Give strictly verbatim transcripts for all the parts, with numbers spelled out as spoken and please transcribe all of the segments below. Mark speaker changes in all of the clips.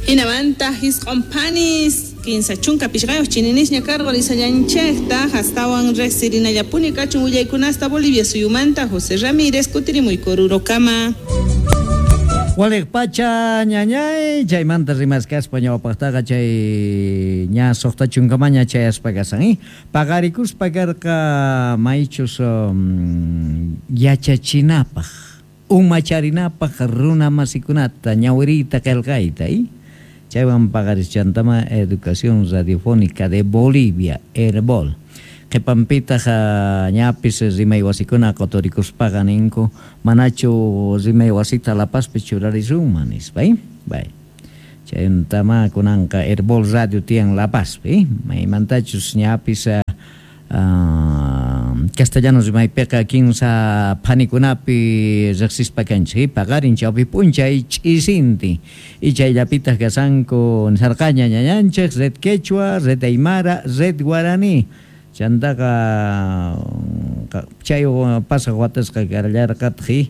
Speaker 1: Hinamanta hisqompanis quince chunka pishqayuq chininisña cargo lisallanchekta hastawan reqsirinallapuni kachun willaykunasta Bolivia suyumanta José Ramírez kutirimuy Corurocama.
Speaker 2: Walik pacha ñañay chaymanta rimascaspa ñawpaqtaqa chay ña soqta chunkamaña chayaspagasani pagarikuspa karqa maychus um, yachachinapaq umacharinapaq runa masikunata ñawirita qillqayta y chaywan pagarischantama Educación Radiofónica de Bolivia ERBOL qhipampitaqa ñapis rimay wasikuna qotorikuspaqa ninku manachu rimay wasita La Pazpi churarisunman nispay bay chayuntama kunanqa ERBOL Radio tiyan La Pazpi maymantachus ñapis uh, castellano rimaypiqa kinsa panikunapi riqsispa kanchik pagarin chawpi punchay ch'isinti y chayllapitaq kasanku sarqaña ñañanchik red quechua red aymara red guarani chantaqa chay pasa watasqa karallarqatqi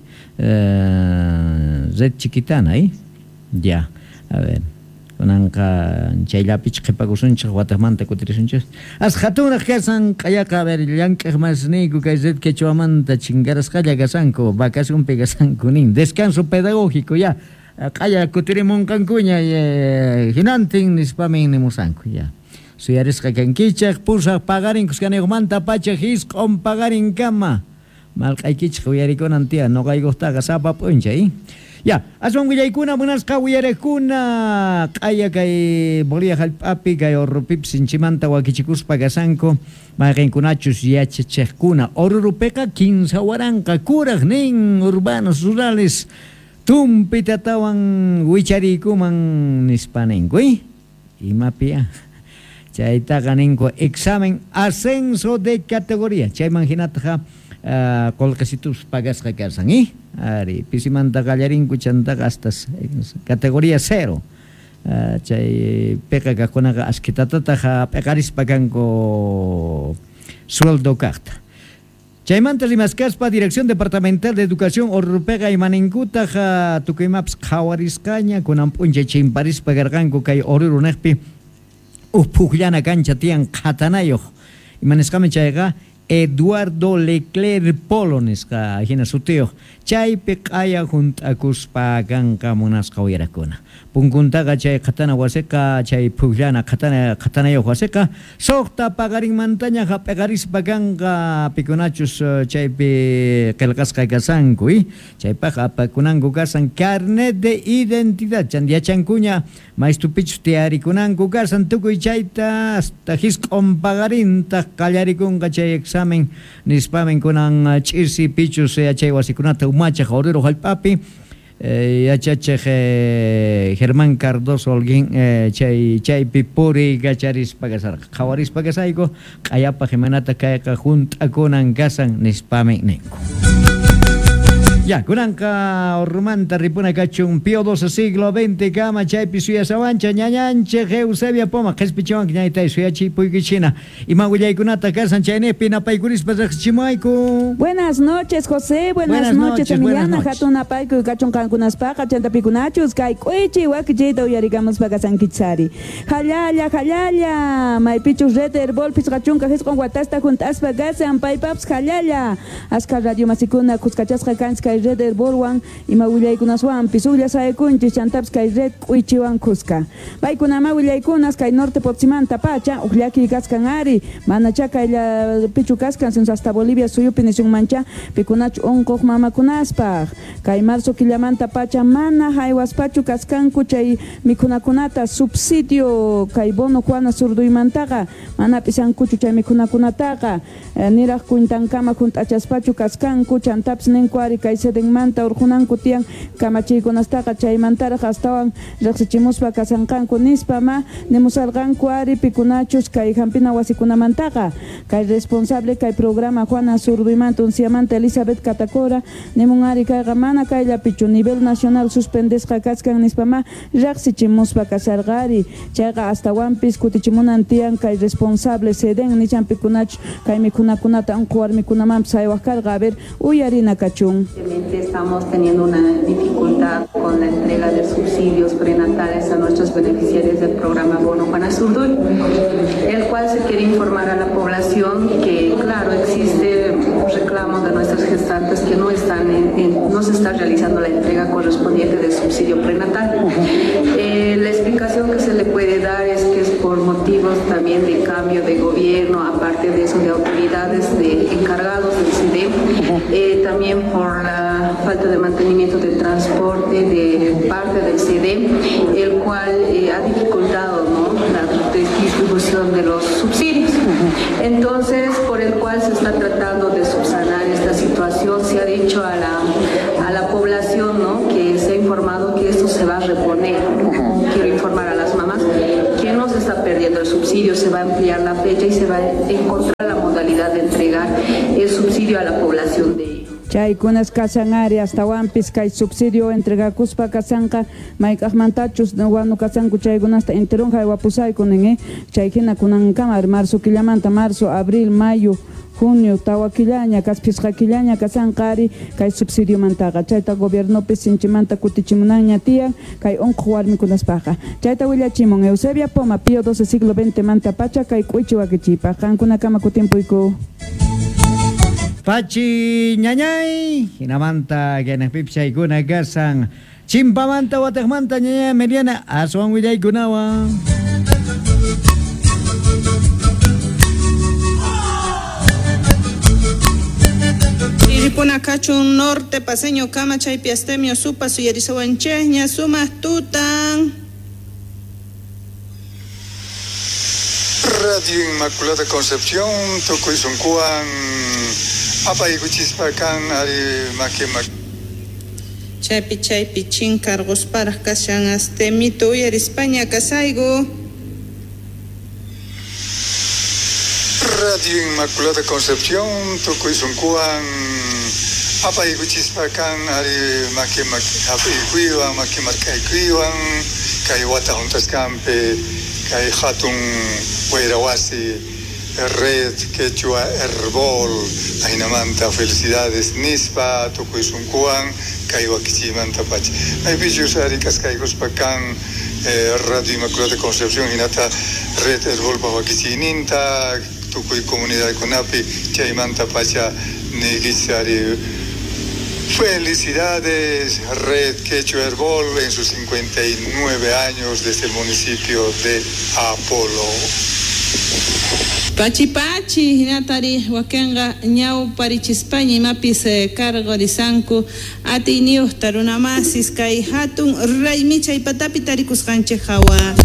Speaker 2: red chiquitana y ya a ver kunanqa chayllapichik qhipakusunchik wataqmanta kutirisunchik as hatunaq kasan qayaqa a ver llank'aq masniyku kay red quechuamanta chingarasqalla kasanku vacacionpi kasanku nin descanso pedagógico ya qaya kutirimunqankuña hinantin nispamin nimusanku ya suyarisqa kankichaq pusaq pagarin kusqaniqmanta pacha hisq'on pagarin kama malq'aykichaq uyarikunan tiya noqaykujtaqa sapa p'unchay ya aswan willaykuna munasqa wiyariqkuna q'aya kay Bolivia hallp'api kay Orrupipi sinchimanta wakichikuspa kasanku mayqinkunachus yachachiqkuna Orrupiqa quince waranqa kuraq nin urbanos rurales tumpitatawan wichariykuman nispa ninku imapiya chaytaqa ninku examen ascenso de categoría chayman hinataqa Uh, colcasitus pagasqa karsan y ari pisimanta qallarinku chantaqa hasta categoría cero uh, chay peqa kakunaqa asquitatataqa peqarispa kanku sueldo kaqta chaymanta rimascaspa Dirección Departamental de Educación Orrupiqa imaninkutaqa tukuymapas qhawarisqaña kunan p'unchay chimparispa karqanku kay Oruro niqpi uphuqllana kancha tiyan qatanayuq imanisqami chayqa Eduardo Leclerc Polonisqa hina sutiyo chaypi q'aya juntakuspa kanqa munasqa wirakuna punkuntaqa chay qatana wasiqa chay phuqllana qatana qatanayuq wasiqa suqta pagarinmantañaqa peqarispa kanqa pikunachus chaypi qillqasqa kasanku y chaypaqa apakunanku kasan carnet de identidad chan yachankuña maystupichus tiyarikunanku kasan tukuy chayta hasta hisq'on pagarinta qallarikunqa chay examen nispamen kunan ch'isi pichus chay wasikunata umachaq Oruro hallp'api yachachiq Germán Cardoso Holguín chay chaypi puri kacharispa kasarqa qhawarispa kasayku q'ayapa himanata kayqa junt'akunan kasan nispamen ninku ya kunanqa Orrumanta ripuna kachun Pío doce siglo veinte kama chaypi suyasawancha ñañanchik Eusebia Poma qhispichiwanka ñaytay suyachipuykichina ima willaykunata kasan chaynipi napaykurispa riqsichimayku.
Speaker 3: Buenas noches José, buenas, buenas noches Emiliana hatun napayku kachun kankunaspaqa chantapikunachus kay q'uichi wakichiyta uyarigamuspa kasankichisari hallalla hallalla maypichus red ERBOL pisqachunqa hisq'on watasta junt'aspa kasan paypapas hallalla asqa radio masikuna kuskachasqa kanska red ERBOLwan ima willaykunaswan pisulla saykunchis chantapas kay red q'uichiwan kuska paykunama willaykunas kay norte Popsimanta pacha uqllaki kaskan ari manacha kaylla pichu kaskan sin hasta Bolivia suyupi nisunmancha pikunachu unquq mamakunaspaq kay marzo killamanta pacha mana haywaspachu kaskanku chay mikunakunata subsidio kay bono Juana Surduymantaqa mana pisankuchu chay mikunakunataqa niraq kuintankama junt'achaspachu kaskanku chantapas ninku ari kay sedenmanta urqunanku tiyan kamachiykunastaqa chaymantaraq astawan riqsichimuspa kasanqanku nispama nimusalqanku ari pikunachus kay hampina wasikunamantaqa kay responsable kay programa Juana Surduymanta unciamanta Elizabeth Catacora nimun ari kayqa mana kayllapichu nivel nacional suspendesqa kaskan nispama riqsichimuspa kasarqari chayqa astawanpis kutichimunan tiyan kay responsable seden nichan pikunachus kay mikunakunata unqu warmikunamanpas haywaq karqa a ver uyarina kachun.
Speaker 4: Lamentablemente estamos teniendo una dificultad con la entrega de subsidios prenatales a nuestros beneficiarios del programa Bono Juanazurduy, el cual se quiere informar a la población que, claro, existe reclamos de nuestras gestantes que no están en, en, no se está realizando la entrega correspondiente del subsidio prenatal. Eh, la explicación que se le puede dar es que es por motivos también de cambio de gobierno, aparte de eso de autoridades de encargados del C I D E, eh, también por la falta de mantenimiento del transporte de parte del C I D E, el cual eh, ha dificultado, ¿no?, la distribución de los subsidios. Entonces, por el cual se está tratando de subsanar esta situación. Se ha dicho a la, a la población, ¿no?, que se ha informado que esto se va a reponer. Quiero informar a las mamás que no se está perdiendo el subsidio, se va a ampliar la fecha y se va a encontrar la modalidad de entregar el subsidio a la población de
Speaker 3: Chaykunas kasanari hasta wampis kay subsidio entrega kuspa kasanka maikaj mantachus wanu kasanku chaykunas enterun hay wapusay kunen chaykina kunan kamar marzo killamanta marzo abril mayo junio tawakillaña kaspisqa killaña kasankari kay subsidio mantaqa chayta gobierno pisinchimanta kutichimunanña tiyan kay unqu warmikunaspaqa chayta willachimun Eusebia Poma Pío doce siglo veinte manta pacha kay k'uychi wakichipa qankuna kama kutimpuyku
Speaker 2: Pachi ñañay hinamanta yanakpip chaykuna kasan chimpamanta watakmanta ñañay Meliana aswan willaykunawan
Speaker 1: Iripuna Cachun Norte Paseño Kama Chaypi Astemio Supa Suyarisawanchehña Sumas Tutan
Speaker 5: Radio Inmaculada Concepción Tukuy Sunkuan Apaykuchispakan Ari Makimak
Speaker 1: Chaypi Chaypi Chinkargos Paras Kashan Astemito Uyar España Kasaigo
Speaker 5: Radio Inmaculada Concepción Tukuy Sunkuan Apaykuchispakan Ari Makimak Apaykuiwan Makimarkaykuiwan Kay Wata Juntas Campe Kay Hatun Huayrawasi Red Quechua Herbol Ainamanta Felicidades Nispa Tukuy Sunkuan Kay Wakichimanta Pachi Aypichus Ari Kaskaykospakan Radio Inmaculada Concepción Hinata Red Herbol Pawakichininta Tukuy Comunidad Kunapi Chaymanta Pacha Nigitsari Felicidades, Red Quechua Herbol en sus cincuenta y nueve años desde el municipio de Apolo.
Speaker 1: Pachi Pachi, Hinatari, Wakenga, Ñau, Parichispaña, y Mapis, Cargo, Rizanku, Ati, Nius, Tarunamasis, Kai, Hatun, Ray, Micha, y Patapi, Taricus, Canche, Jawa.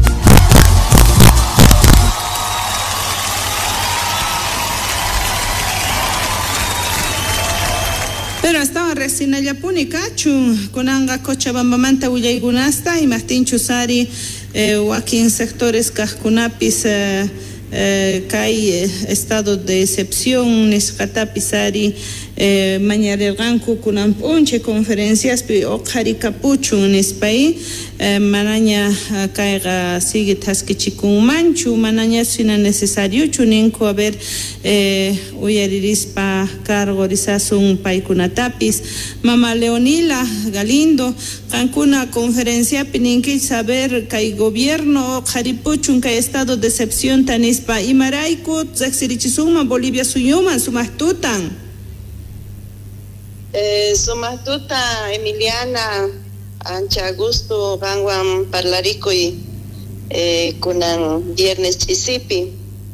Speaker 1: Pero estaba recién allá puni cachu, con anga Cochabamba manta Uyaygunasta y Martín Chusari, Joaquín sectores Cascunapis, Kai estado de excepción, Nescatapisari, Mañarelganku, Kunampunche, conferencias, Okhari Capuchu en España, Manaña Caiga sigue Tasquichicun Manchu, Manaña sina necesario, Chuninco a ver Uyaririspa, Cargo, Rizasun, Paikunatapis, Mama Leonila Galindo, Cancuna conferencia Pininki saber Kai gobierno, Jaripuchun, Kai estado de excepción, Tanispa, y Maraiku, Zaxirichizuma, Bolivia Suyuma, Sumastutan.
Speaker 6: Eh, Sumastuta Emiliana ancha gusto gangwan parlarico y eh, kunan viernes chisipi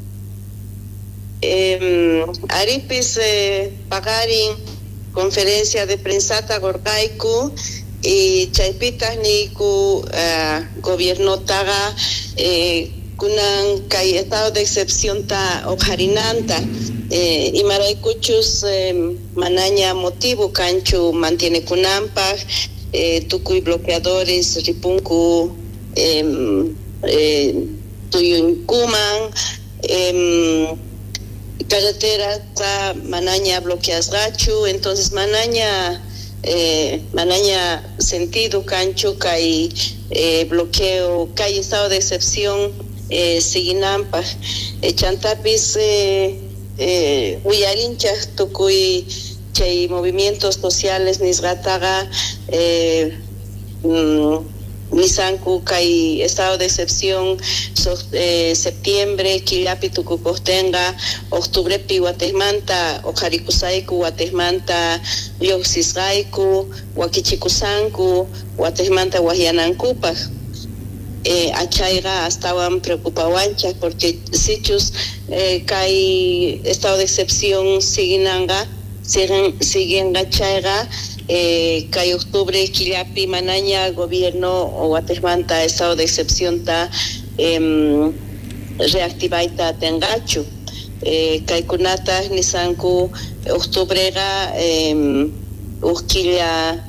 Speaker 6: eh, aripis eh, pagarin conferencia de prensata gorgaiku y chaypitas niku uh, gobierno taga eh, kunan kai estado de excepción ta ojarinanta Eh, y maraykuchus eh, manaña motivo canchu mantiene kunampa eh, tukuy bloqueadores ripunku eh, eh, tuyunkuman eh, carretera ta manaña bloqueas gachu entonces manaña eh, manaña sentido canchu kai eh, bloqueo kai estado de excepción eh, siginampa eh, chantapis eh, Eh, Uyarincha tukuy chay movimientos sociales nisgataga eh, mm, Nisanku kai estado de excepción so, eh, septiembre killapi tukukostenga octubre pi Guatemanta ojarikusaiku Guatemanta yoxisgaiku wakichikusanku Guatemanta wahianankupa eh, achaiga estaban preocupawanchas porque sichus eh, kai estado de excepción siginanga siguen siguen achaiga Eh, que octubre Quillapi Manaña gobierno o Guatemala estado de excepción ta eh, reactivaita tengachu eh, Kaikunata Nisanku octubrega eh, Usquilla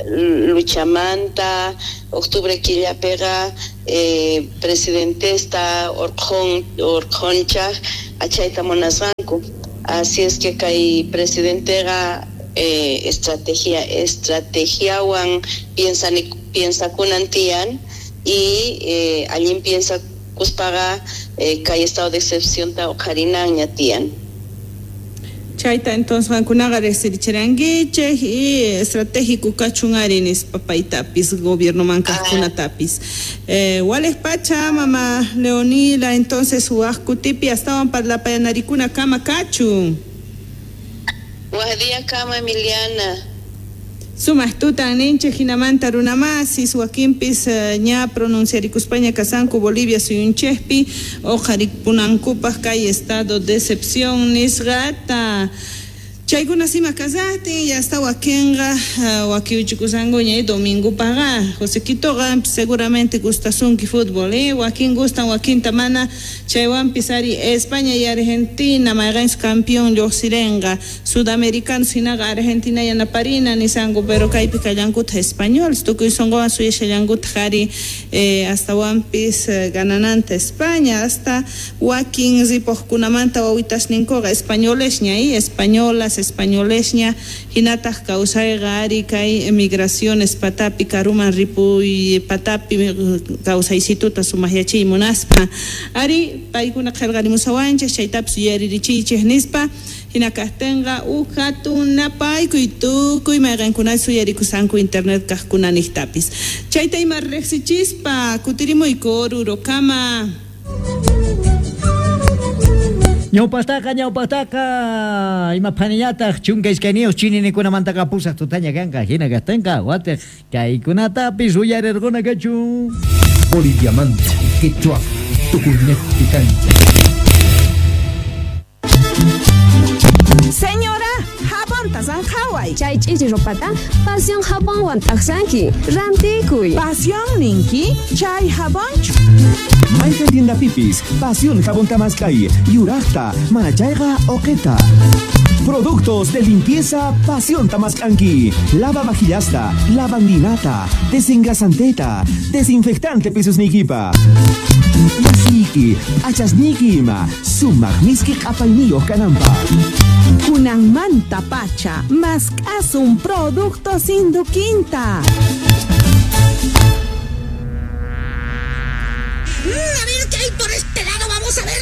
Speaker 6: Luchamanta octubre Quillapega eh, presidente está Orjon Orjoncha Achaita Monazanku, así es que kai presidentega Eh, estrategia estrategia wan piensa ni piensa kunantian y eh, alguien piensa kuspaga eh, que hay estado de excepción ta ojarina ñatian
Speaker 1: chaita entonces van kunaga resiricherangueche y estratégico cachungarinis papaitapis gobierno manca kunatapis eh wales pacha mama Leonila entonces huascutipi estaban para la payanaricuna kama cachu.
Speaker 6: Buenos días, Cama Emiliana.
Speaker 1: Sumas tú tan hinche Jinamanta Runamasi, Suaquimpis, ña pronunciar España, Casanco, Bolivia, Suyunchespi, Ojarik Punancupas, Calle Estado de Excepción, Nisgata. Chayguna sima kazati ya está wakenga wakiuchukusango ñe domingo paga José Quitoga seguramente gusta sunki fútbol eh wakin gusta wakin tamana chaywan pisari España y Argentina magans campeón yo sirenga sudamericano sinaga Argentina y Naparina ni sango pero kai pikayangut español stoku songo asu yangut hari eh, hasta wampis eh, gananante España hasta wakin zipo kunamanta wawitas ninkoga españoles ñai españolas españolesña hinataj causaiga ari kai emigraciones patapi karuman ripu y patapi causaisituta sumahyachi munaspa ari paikuna khelganimusawanche chaytaps yaririchiche nispa hinakastenga ukhatuna paiku y tukuy mayqankuna suyarikusanku internet kajkunanihtapis chayta ima rexichispa kutirimuy koruro kama
Speaker 2: Ñawpataqa ñawpataqa ima phanillataq chunka iskayniyoq chininikunamantaka pusaq tutaña kanqa hina kastenqa watiq kaykunatapis uyarirquna kachu
Speaker 7: Boliviamanta Quechua tukuñaqpi kancha.
Speaker 8: Señora, jabón tazan Hawaii.
Speaker 9: Chay ch'ichi ropata pasión jabón wan taqsanki rantikuy.
Speaker 8: Pasión ninki chay jabonchu.
Speaker 7: Mayqa tienda pipis, pasión jabón Tamascay, Yurajta, Manachaiga, Oqueta. Productos de limpieza Pasión Tamascanqui. Lava vajillasta, lavandinata, desengrasanteta, desinfectante pisos niquipa. Yasiki, achasniquima, sumak miskik apainillo canampa.
Speaker 8: Kunan manta pacha, más un producto sin duquinta.
Speaker 10: Mm, a ver qué hay por este lado, vamos a ver.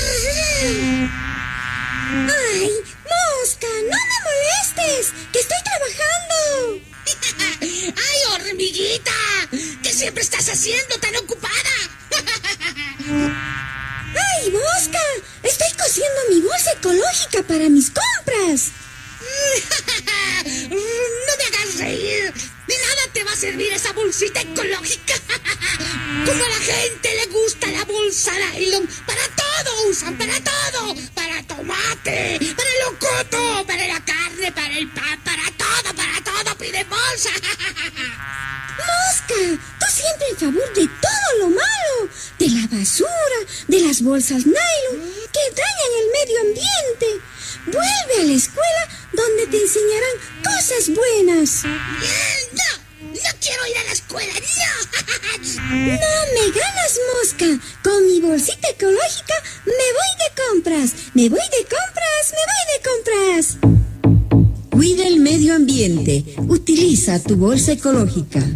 Speaker 10: Ay, mosca, no me molestes, que estoy trabajando. Ay, hormiguita, ¿qué siempre estás haciendo tan ocupada? Ay, mosca, estoy cosiendo mi bolsa ecológica para mis compras. No me hagas reír, de nada te va a servir esa bolsita ecológica. Como a la gente le gusta la bolsa nylon, para todo usan, para todo, para tomate, para el locoto, para la carne, para el pan, para todo, para todo piden bolsa. Mosca, tú siempre en favor de todo lo malo, de la basura, de las bolsas nylon, que dañan el medio ambiente. Vuelve a la escuela donde te enseñarán cosas buenas. No, no quiero ir a la escuela, no. No me ganas, mosca. Con mi bolsita ecológica me voy de compras. Me voy de compras, me voy de compras.
Speaker 11: Cuida el medio ambiente. Utiliza tu bolsa ecológica.